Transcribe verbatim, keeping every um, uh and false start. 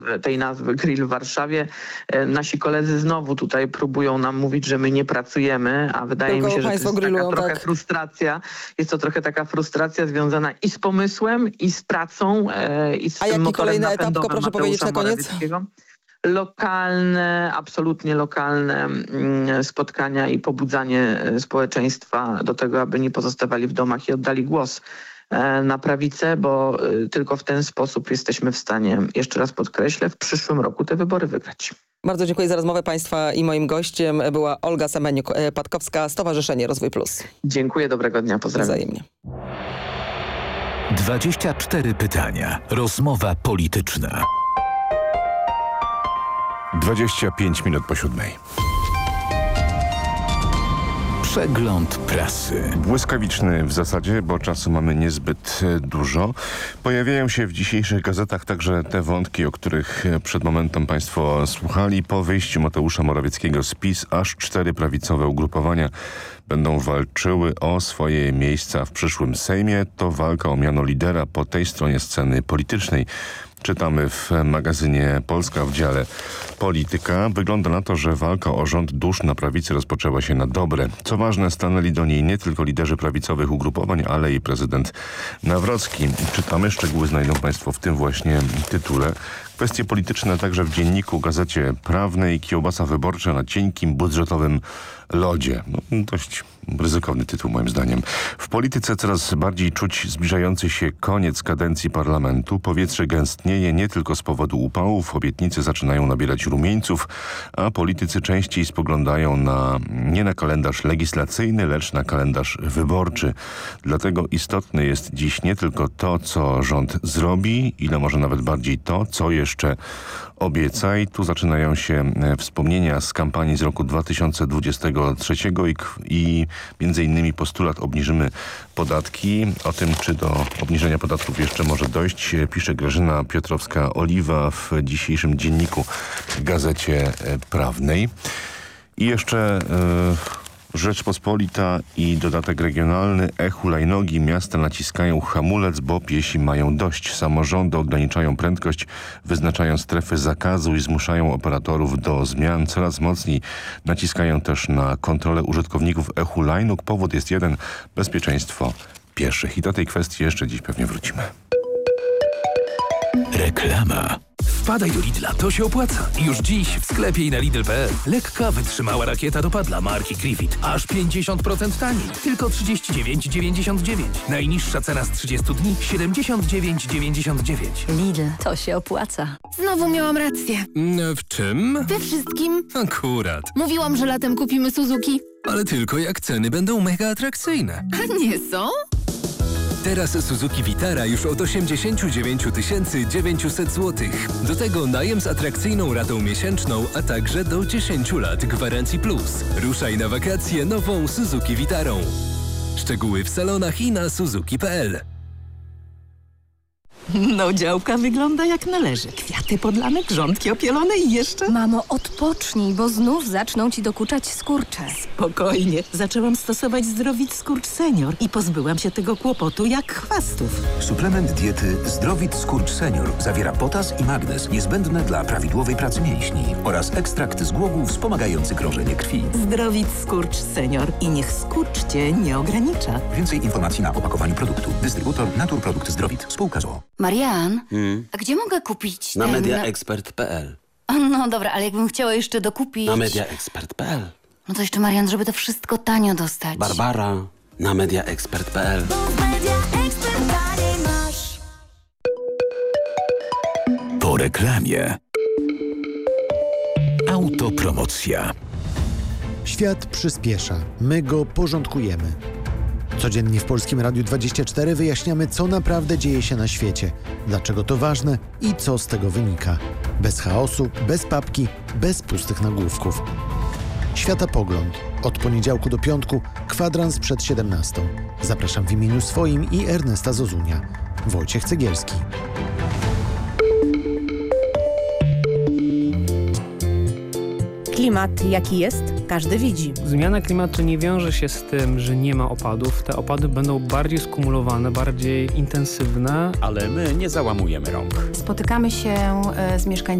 tej nazwy Grill w Warszawie. Nasi koledzy znowu tutaj próbują nam mówić, że my nie pracujemy, a wydaje Tylko mi się, że to jest grillują, taka trochę tak. frustracja. Jest to trochę taka frustracja związana i z pomysłem, i z pracą, e, i z A tym jaki motorem kolejny etap, napędowym to proszę Mateusza powiedzieć na koniec? Morawieckiego. Lokalne, absolutnie lokalne mm, spotkania i pobudzanie społeczeństwa do tego, aby nie pozostawali w domach i oddali głos na prawicę, bo tylko w ten sposób jesteśmy w stanie, jeszcze raz podkreślę, w przyszłym roku te wybory wygrać. Bardzo dziękuję za rozmowę Państwa i moim gościem była Olga Semeniuk-Patkowska, Stowarzyszenie Rozwój Plus. Dziękuję, dobrego dnia, pozdrawiam. Wzajemnie. dwadzieścia cztery pytania. Rozmowa polityczna. dwadzieścia pięć minut po siódmej. Przegląd prasy. Błyskawiczny w zasadzie, bo czasu mamy niezbyt dużo. Pojawiają się w dzisiejszych gazetach także te wątki, o których przed momentem Państwo słuchali. Po wyjściu Mateusza Morawieckiego z PiS aż cztery prawicowe ugrupowania będą walczyły o swoje miejsca w przyszłym Sejmie. To walka o miano lidera po tej stronie sceny politycznej. Czytamy w magazynie Polska w dziale Polityka. Wygląda na to, że walka o rząd dusz na prawicy rozpoczęła się na dobre. Co ważne, stanęli do niej nie tylko liderzy prawicowych ugrupowań, ale i prezydent Nawrocki. Czytamy, szczegóły znajdą Państwo w tym właśnie tytule. Kwestie polityczne także w Dzienniku, Gazecie Prawnej. Kiełbasa wyborcza na cienkim budżetowym lodzie. No, dość ryzykowny tytuł moim zdaniem. W polityce coraz bardziej czuć zbliżający się koniec kadencji parlamentu. Powietrze gęstnieje nie tylko z powodu upałów. Obietnice zaczynają nabierać rumieńców, a politycy częściej spoglądają na, nie na kalendarz legislacyjny, lecz na kalendarz wyborczy. Dlatego istotne jest dziś nie tylko to, co rząd zrobi, ile może nawet bardziej to, co jeszcze obieca. I tu zaczynają się wspomnienia z kampanii z roku dwa tysiące dwudziestego trzeciego i, i między innymi postulat obniżymy podatki. O tym, czy do obniżenia podatków jeszcze może dojść, pisze Grażyna Piotrowska-Oliwa w dzisiejszym Dzienniku, Gazecie Prawnej. I jeszcze yy, Rzeczpospolita i dodatek regionalny. E-hulajnogi, miasta naciskają hamulec, bo piesi mają dość. Samorządy ograniczają prędkość, wyznaczają strefy zakazu i zmuszają operatorów do zmian. Coraz mocniej naciskają też na kontrolę użytkowników e-hulajnóg. Powód jest jeden: bezpieczeństwo pieszych. I do tej kwestii jeszcze dziś pewnie wrócimy. Reklama. Wpadaj do Lidla, to się opłaca. Już dziś w sklepie i na Lidl kropka p l. Lekka, wytrzymała rakieta dopadla marki Griffith. Aż pięćdziesiąt procent taniej. Tylko trzydzieści dziewięć dziewięćdziesiąt dziewięć. Najniższa cena z trzydziestu dni siedemdziesiąt dziewięć dziewięćdziesiąt dziewięć. Lidl, to się opłaca. Znowu miałam rację. W czym? We wszystkim. Akurat. Mówiłam, że latem kupimy Suzuki. Ale tylko jak ceny będą mega atrakcyjne. A nie są? Teraz Suzuki Vitara już od osiemdziesiąt dziewięć tysięcy dziewięćset złotych. Do tego najem z atrakcyjną ratą miesięczną, a także do dziesięciu lat gwarancji plus. Ruszaj na wakacje nową Suzuki Vitarą. Szczegóły w salonach i na suzuki kropka p l. No, działka wygląda jak należy. Kwiaty podlane, grządki opielone i jeszcze... Mamo, odpocznij, bo znów zaczną ci dokuczać skurcze. Spokojnie. Zaczęłam stosować Zdrowit Skurcz Senior i pozbyłam się tego kłopotu jak chwastów. Suplement diety Zdrowit Skurcz Senior zawiera potas i magnez niezbędne dla prawidłowej pracy mięśni oraz ekstrakt z głogu wspomagający krążenie krwi. Zdrowit Skurcz Senior i niech skurcz cię nie ogranicza. Więcej informacji na opakowaniu produktu. Dystrybutor Naturprodukt Zdrowit. Spółka z o o. Marian, Hmm? a gdzie mogę kupić Na ten... mediaexpert kropka p l. No dobra, ale jakbym chciała jeszcze dokupić... Na mediaexpert kropka p l. No to jeszcze, Marian, żeby to wszystko tanio dostać. Barbara, na mediaexpert kropka p l. Po reklamie. Autopromocja. Świat przyspiesza. My go porządkujemy. Codziennie w Polskim Radiu dwadzieścia cztery wyjaśniamy, co naprawdę dzieje się na świecie, dlaczego to ważne i co z tego wynika. Bez chaosu, bez papki, bez pustych nagłówków. Światopogląd. Od poniedziałku do piątku, kwadrans przed siedemnastą. Zapraszam w imieniu swoim i Ernesta Zozunia. Wojciech Cegielski. Klimat jaki jest, każdy widzi. Zmiana klimatu nie wiąże się z tym, że nie ma opadów. Te opady będą bardziej skumulowane, bardziej intensywne. Ale my nie załamujemy rąk. Spotykamy się z mieszkańcami